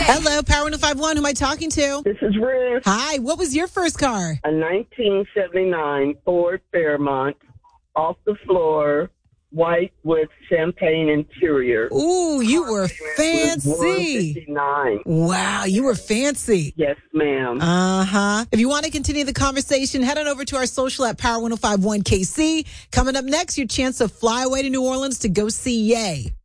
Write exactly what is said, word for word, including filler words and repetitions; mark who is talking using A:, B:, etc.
A: Hello, Power one oh five one. Who am I talking to?
B: This is Ruth.
A: Hi. What was your first car?
B: A nineteen seventy-nine Ford Fairmont, off the floor, white with champagne interior.
A: Ooh, you were fancy.
B: one fifty-nine.
A: Wow, you were fancy.
B: Yes, ma'am.
A: Uh-huh. If you want to continue the conversation, head on over to our social at Power one oh five one K C. Coming up next, your chance to fly away to New Orleans to go see Ye.